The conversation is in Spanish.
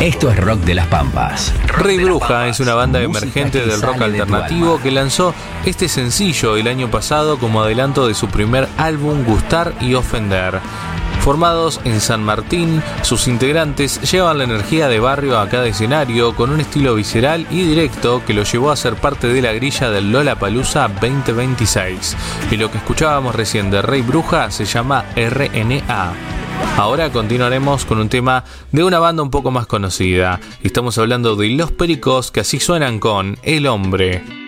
Esto es Rock de las Pampas. Rey Bruja es una banda emergente del rock alternativo que lanzó este sencillo el año pasado como adelanto de su primer álbum Gustar y Ofender. Formados en San Martín, sus integrantes llevan la energía de barrio a cada escenario con un estilo visceral y directo que lo llevó a ser parte de la grilla del Lollapalooza 2026. Y lo que escuchábamos recién de Rey Bruja se llama RNA. Ahora continuaremos con un tema de una banda un poco más conocida. Estamos hablando de Los Pericos, que así suenan con El Hombre.